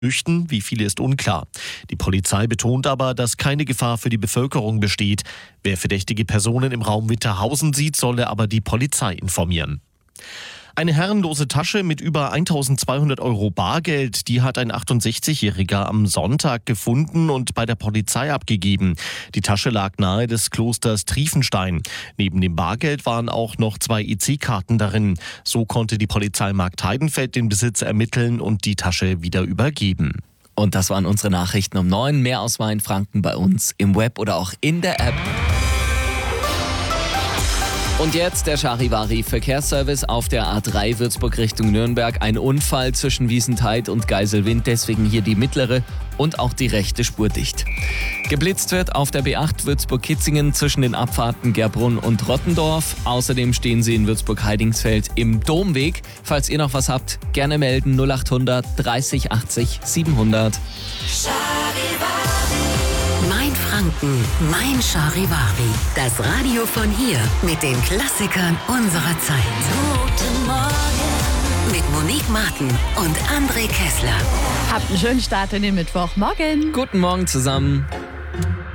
flüchten, wie viele ist unklar. Die Polizei betont aber, dass keine Gefahr für die Bevölkerung besteht. Wer verdächtige Personen im Raum Winterhausen sieht, solle aber die Polizei informieren. Eine herrenlose Tasche mit über 1.200 € Bargeld, die hat ein 68-Jähriger am Sonntag gefunden und bei der Polizei abgegeben. Die Tasche lag nahe des Klosters Triefenstein. Neben dem Bargeld waren auch noch 2 EC-Karten darin. So konnte die Polizei Marktheidenfeld den Besitzer ermitteln und die Tasche wieder übergeben. Und das waren unsere Nachrichten um 9. Mehr aus Mainfranken bei uns im Web oder auch in der App. Und jetzt der Charivari-Verkehrsservice auf der A3 Würzburg Richtung Nürnberg. Ein Unfall zwischen Wiesentheid und Geiselwind, deswegen hier die mittlere und auch die rechte Spur dicht. Geblitzt wird auf der B8 Würzburg-Kitzingen zwischen den Abfahrten Gerbrunn und Rottendorf. Außerdem stehen Sie in Würzburg-Heidingsfeld im Domweg. Falls ihr noch was habt, gerne melden 0800 30 80 700. Mainfranken, mein Charivari. Das Radio von hier mit den Klassikern unserer Zeit. Guten Morgen. Mit Monique Martin und André Kessler. Habt einen schönen Start in den Mittwochmorgen. Guten Morgen zusammen.